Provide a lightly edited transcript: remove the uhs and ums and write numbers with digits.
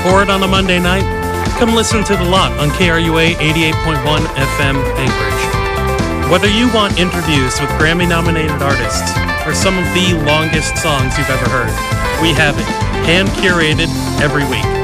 bored on a Monday night? Come listen to The Lot on KRUA 88.1 FM Anchorage. Whether you want interviews with Grammy-nominated artists or some of the longest songs you've ever heard, we have it, hand-curated every week.